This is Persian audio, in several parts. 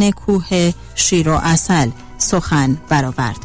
صحن کوه شیر و عسل سخن برآورد.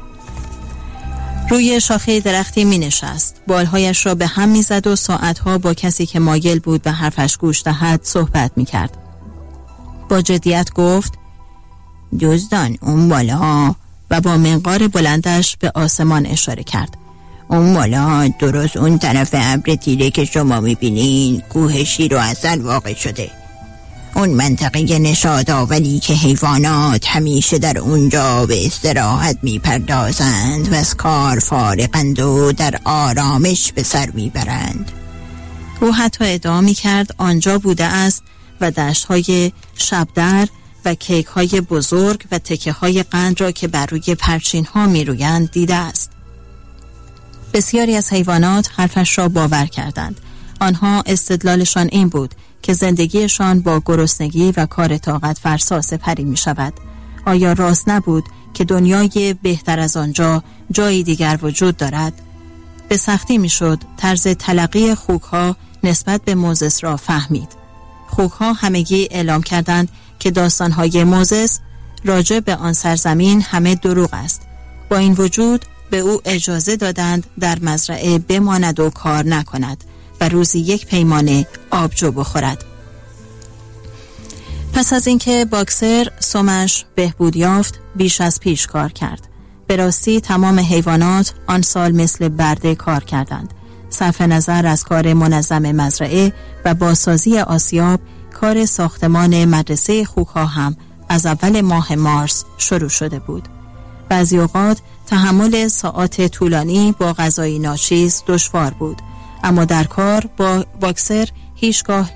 روی شاخه درختی می نشست، بالهایش را به هم می زد و ساعتها با کسی که مایل بود به حرفش گوش دهد صحبت می کرد. با جدیت گفت دوستان اون بالا، و با منقار بلندش به آسمان اشاره کرد. اون بالا درست اون طرف ابر تیره که شما می بینین کوه شیر و عسل واقع شده. اون منطقه نشاط آوری که حیوانات همیشه در اونجا به استراحت می پردازند و از کار فارغند و در آرامش به سر می برند. او حتی ادعا می کرد آنجا بوده است و دشت‌های شبدر و کیک‌های بزرگ و تکه‌های قند را که بر روی پرچین‌ها می‌رویند دیده است. بسیاری از حیوانات حرفش را باور کردند. آنها استدلالشان این بود که زندگیشان با گرسنگی و کار طاقت فرسا سپری می‌شود. آیا راست نبود که دنیای بهتر از آنجا جایی دیگر وجود دارد؟ به سختی می‌شد طرز تلقی خوک‌ها نسبت به موزس را فهمید. خوک‌ها همگی اعلام کردند که داستان‌های موزس راجع به آن سرزمین همه دروغ است. با این وجود به او اجازه دادند در مزرعه بماند و کار نکند و روزی 1 پیمانه آبجو بخورد. پس از اینکه باکسر سمش بهبود یافت بیش از پیش کار کرد. به راستی تمام حیوانات آن سال مثل برده کار کردند. صرف نظر از کار منظم مزرعه و بازسازی آسیاب، کار ساختمان مدرسه خوک‌ها هم از اول ماه مارس شروع شده بود. بعضی اوقات تحمل ساعات طولانی با غذای ناچیز دشوار بود، اما در کار باکسر هیچگاه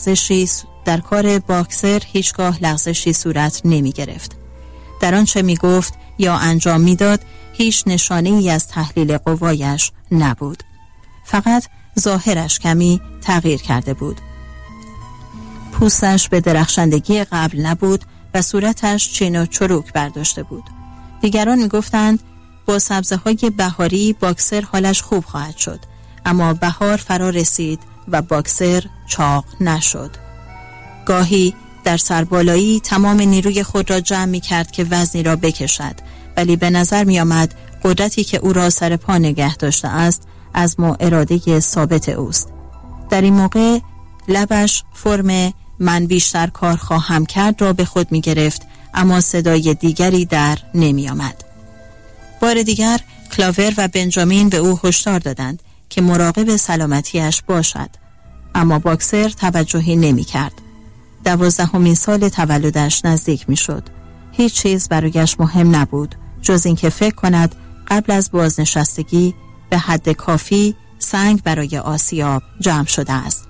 لغزشی صورت نمی گرفت. در آنچه می گفت یا انجام می داد هیچ نشانه ای از تحلیل قوایش نبود. فقط ظاهرش کمی تغییر کرده بود. پوستش به درخشندگی قبل نبود و صورتش چین و چروک برداشته بود. دیگران می گفتند با سبزه‌های بهاری باکسر حالش خوب خواهد شد، اما بهار فرا رسید و باکسر چاق نشد. گاهی در سربالایی تمام نیروی خود را جمع می کرد که وزنی را بکشد، ولی به نظر می آمد قدرتی که او را سر پا نگه داشته است از اراده ثابت اوست. در این موقع لبش فرم من بیشتر کار خواهم کرد را به خود می گرفت، اما صدای دیگری در نمی آمد. بار دیگر کلاور و بنجامین به او هشدار دادند که مراقب سلامتیش باشد، اما باکسر توجهی نمی کرد. 12مین سال تولدش نزدیک می شد. هیچ چیز برایش مهم نبود جز اینکه فکر کند قبل از بازنشستگی به حد کافی سنگ برای آسیاب جمع شده است.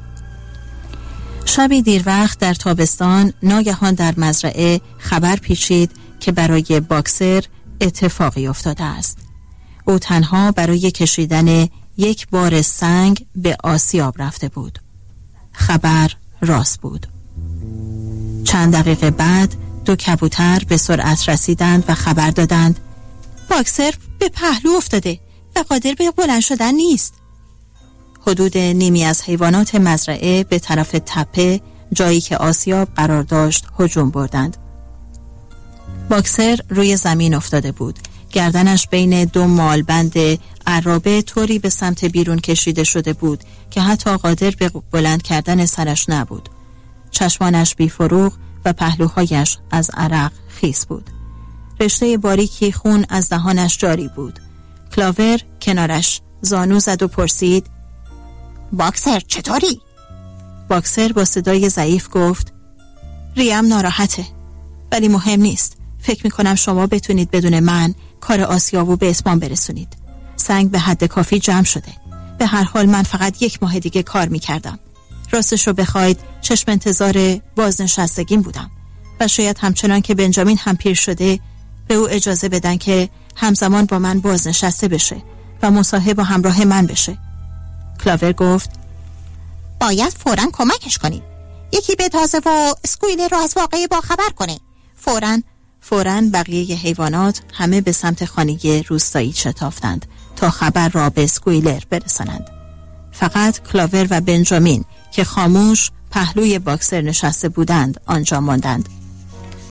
شبی دیر وقت در تابستان ناگهان در مزرعه خبر پیچید که برای باکسر اتفاقی افتاده است. او تنها برای کشیدن 1 بار سنگ به آسیاب رفته بود. خبر راست بود. چند دقیقه بعد 2 کبوتر به سرعت رسیدند و خبر دادند باکسر به پهلو افتاده و قادر به بلند شدن نیست. حدود نیمی از حیوانات مزرعه به طرف تپه، جایی که آسیاب قرار داشت، هجوم بردند. باکسر روی زمین افتاده بود. گردنش بین 2 مالبند عرابه طوری به سمت بیرون کشیده شده بود که حتی قادر به بلند کردن سرش نبود. چشمانش بی‌فروغ و پهلوهایش از عرق خیس بود. رشته باریکی خون از دهانش جاری بود. کلاور کنارش زانو زد و پرسید باکسر چطوری؟ باکسر با صدای ضعیف گفت ریم ناراحته، ولی مهم نیست. فکر میکنم شما بتونید بدون من کار آسیابو به اتمام برسونید. سنگ به حد کافی جمع شده. به هر حال من فقط 1 ماه دیگه کار میکردم. راستش رو بخواید چشم انتظار بازنشستگیم بودم و شاید همچنان که بنجامین هم پیر شده به او اجازه بدن که همزمان با من بازنشسته بشه و مصاحب و همراه من بشه. کلاور گفت باید فوراً کمکش کنیم. یکی به تازه و اسکویلر رو از واقعه با خبر کنه. فوراً بقیه حیوانات همه به سمت خانگی روستایی شتافتند تا خبر را به اسکویلر برسانند. فقط کلاور و بنجامین که خاموش پهلوی باکسر نشسته بودند آنجا ماندند.